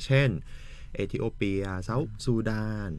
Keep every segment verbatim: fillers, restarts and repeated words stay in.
เช่นเอธิโอเปียเซาท์ซูดาน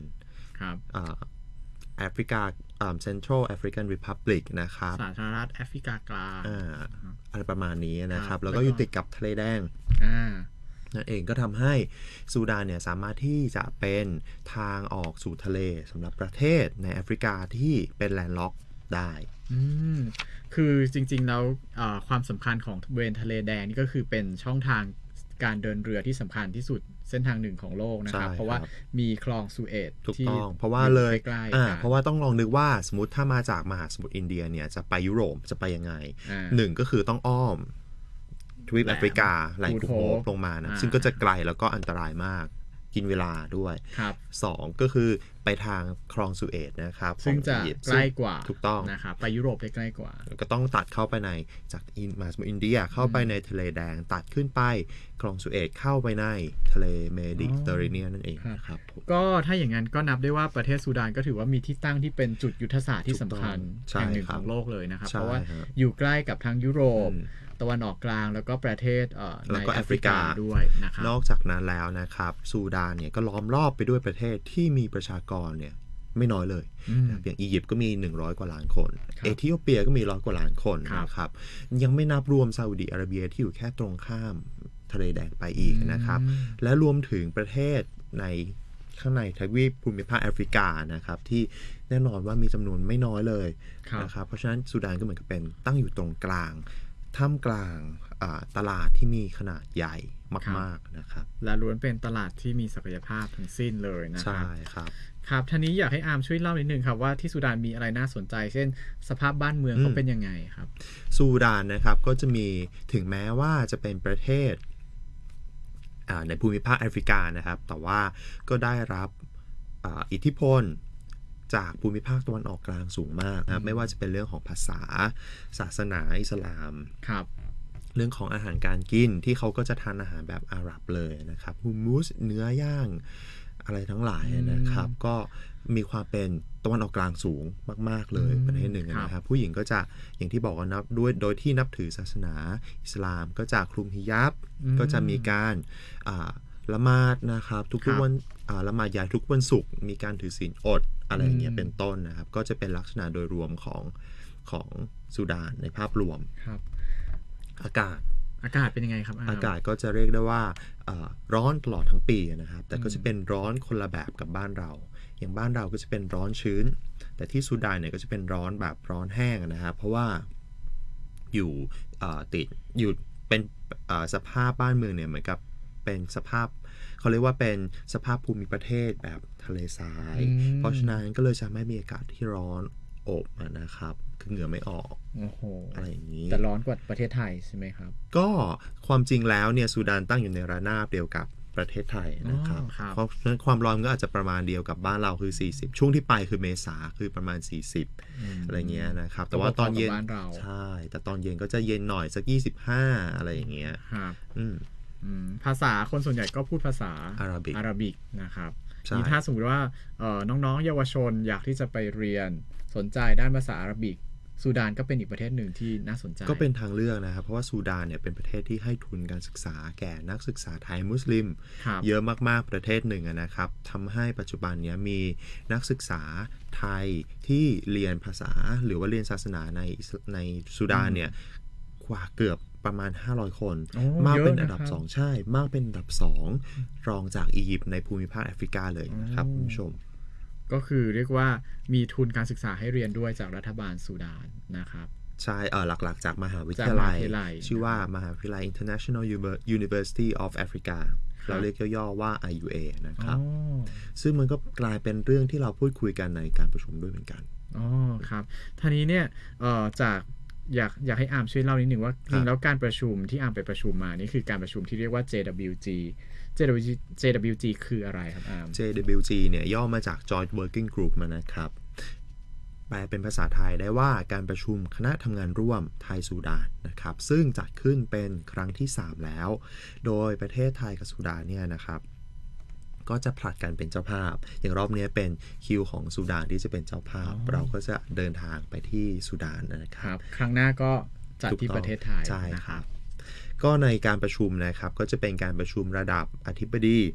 แอฟริกาเซ็นทรัลแอฟริกันริพับลิกนะครับสาธารณรัฐแอฟริกากลางอะไรประมาณนี้นะครับแล้วก็อยู่ติดกับทะเลแดงนั่นเองก็ทำให้ซูดานเนี่ยสามารถที่จะเป็นทางออกสู่ทะเลสำหรับประเทศในแอฟริกาที่เป็นแลนด์ล็อกได้อืมคือจริงๆแล้วความสำคัญของบริเวณทะเลแดงนี่ก็คือเป็นช่องทางการเดินเรือที่สำคัญที่สุดเส้นทางหนึ่งของโลกนะครับเพราะว่ามีคลองซูเอตถูกต้องเพราะว่าเลยเพราะว่าต้องลองนึกว่าสมมติถ้ามาจากมหาสมุทรอินเดียเนี่ยจะไปยุโรปจะไปยังไงหนึ่งก็คือต้องอ้อมทวีปแอฟริกาแหล่งกูโฮปลงมานะซึ่งก็จะไกลแล้วก็อันตรายมากกินเวลาด้วยสองก็คือไปทางคลองสุเอตนะครับซึ่งจะใกล้กว่าถูกต้องนะครับไปยุโรปได้ใกล้กว่าก็ต้องตัดเข้าไปในจากมหาสมุทรอินเดียเข้าไปในทะเลแดงตัดขึ้นไปคลองสุเอตเข้าไปในทะเลเมดิเตอร์เรเนียนนั่นเองครับก็ถ้าอย่างนั้นก็นับได้ว่าประเทศซูดานก็ถือว่ามีที่ตั้งที่เป็นจุดยุทธศาสตร์ที่สำคัญแห่งหนึ่งของโลกเลยนะครับเพราะว่าอยู่ใกล้กับทั้งยุโรปตะวันออกกลางแล้วก็ประเทศในแอฟริกาด้วยนะครับนอกจากนั้นแล้วนะครับซูดานเนี่ยก็ล้อมรอบไปด้วยประเทศที่มีประชากรเนี่ยไม่น้อยเลยอย่างอียิปต์ก็มีหนึ่งร้อยกว่าล้านคนเอธิโอเปียก็มีร้อยกว่าล้านคนนะครับยังไม่นับรวมซาอุดิอาระเบียที่อยู่แค่ตรงข้ามทะเลแดงไปอีกนะครับและรวมถึงประเทศในข้างในทวีปภูมิภาคแอฟริกานะครับที่แน่นอนว่ามีจำนวนไม่น้อยเลยนะครับเพราะฉะนั้นซูดานก็เหมือนกับเป็นตั้งอยู่ตรงกลางท่ามกลางตลาดที่มีขนาดใหญ่มากๆนะครับและล้วนเป็นตลาดที่มีศักยภาพทั้งสิ้นเลยนะครับใช่ครับครับทีนี้อยากให้อาร์มช่วยเล่านิดนึงครับว่าที่ซูดานมีอะไรน่าสนใจเช่นสภาพบ้านเมืองเขาเป็นยังไงครับซูดานนะครับก็จะมีถึงแม้ว่าจะเป็นประเทศในภูมิภาคแอฟริกานะครับแต่ว่าก็ได้รับอิทธิพลจากภูมิภาคตะวันออกกลางสูงมากนะครับไม่ว่าจะเป็นเรื่องของภาษาศาสนาอิสลามครับเรื่องของอาหารการกินที่เขาก็จะทานอาหารแบบอาหรับเลยนะครับฮูมูสเนื้อย่างอะไรทั้งหลายนะครับก็มีความเป็นตะวันออกกลางสูงมากๆเลยประเทศหนึ่งนะครับผู้หญิงก็จะอย่างที่บอกว่านับด้วยโดยที่นับถือศาสนาอิสลามก็จะคลุมฮิญาบก็จะมีการละหมาดนะครับทุกๆวันละหมาดใหญ่ทุกวันศุกร์มีการถือศีลอดอะไรอย่างเงี้ยเป็นต้นนะครับก็จะเป็นลักษณะโดยรวมของของซูดานในภาพรวมครับอากาศอากาศเป็นยังไงครับอากาศก็จะเรียกได้ว่าร้อนตลอดทั้งปีนะครับแต่ก็จะเป็นร้อนคนละแบบกับบ้านเราอย่างบ้านเราก็จะเป็นร้อนชื้นแต่ที่ซูดานเนี่ยก็จะเป็นร้อนแบบร้อนแห้งนะครับเพราะว่าอยู่ติดอยู่เป็นสภาพบ้านเมืองเนี่ยเหมือนกับเป็นสภาพเขาเรียกว่าเป็นสภาพภูมิประเทศแบบทะเลทรายเพราะฉะนั้นก็เลยจะไม่มีอากาศที่ร้อนอบนะครับคือเหงื่อไม่ออกโอ้โหอะไรอย่างนี้แต่ร้อนกว่าประเทศไทยใช่ไหมครับก็ความจริงแล้วเนี่ยซูดานตั้งอยู่ในระนาบเดียวกับประเทศไทยนะครับเพราะฉะนั้นความร้อนก็อาจจะประมาณเดียวกับบ้านเราคือสี่สิบช่วงที่ไปคือเมษาคือประมาณสี่สิบอะไรเงี้ยนะครับแต่ว่าตอนเย็นใช่แต่ตอนเย็นก็จะเย็นหน่อยสักยี่สิบห้าอะไรอย่างเงี้ยครับอืมภาษาคนส่วนใหญ่ก็พูดภาษาอาหรับิกอาหรับิกนะครับนี่ถ้าสมมติว่าน้องๆเยาวชนอยากที่จะไปเรียนสนใจด้านภาษาอาหรับิกซูดานก็เป็นอีกประเทศหนึ่งที่น่าสนใจก็เป็นทางเลือกนะครับเพราะว่าซูดานเนี่ยเป็นประเทศที่ให้ทุนการศึกษาแก่นักศึกษาไทยมุสลิมเยอะมากๆประเทศหนึ่งนะครับทำให้ปัจจุบันนี้มีนักศึกษาไทยที่เรียนภาษาหรือว่าเรียนศาสนาในในซูดานเนี่ยกว่าเกือบประมาณห้าร้อยคนมากเป็นอันดับสองใช่มากเป็นอันดับสองรองจากอียิปต์ในภูมิภาคแอฟริกาเลยนะครับคุณผู้ชมก็คือเรียกว่ามีทุนการศึกษาให้เรียนด้วยจากรัฐบาลซูดานนะครับใช่เออหลักๆจากมหาวิทยาลัยชื่อว่ามหาวิทยาลัย International University of Africa เราเรียกย่อๆว่า ไอ ยู เอ นะครับซึ่งมันก็กลายเป็นเรื่องที่เราพูดคุยกันในการประชุมด้วยเหมือนกันอ๋อครับทีนี้เนี่ยเอ่อจากอยากอยากให้อาร์มช่วยเล่านิดนึงว่าจริงแล้วการประชุมที่อาร์มไปประชุมมานี่คือการประชุมที่เรียกว่า เจ ดับเบิลยู จี เจ ดับเบิลยู จี เจ ดับเบิลยู จี คืออะไรครับอาร์มเจ ดับเบิลยู จี เนี่ยย่อมาจาก Joint Working Group มานะครับแปลเป็นภาษาไทยได้ว่าการประชุมคณะทำงานร่วมไทยซูดานนะครับซึ่งจัดขึ้นเป็นครั้งที่สามแล้วโดยประเทศไทยกับซูดานเนี่ยนะครับก็จะผลัดกันเป็นเจ้าภาพอย่างรอบนี้เป็นคิวของซูดานที่จะเป็นเจ้าภาพเราก็จะเดินทางไปที่ซูดานนะครับครั้งหน้าก็จัดที่ประเทศไทยใช่ครับก็ในการประชุมนะครับก็จะเป็นการประชุมระดับอธิบดี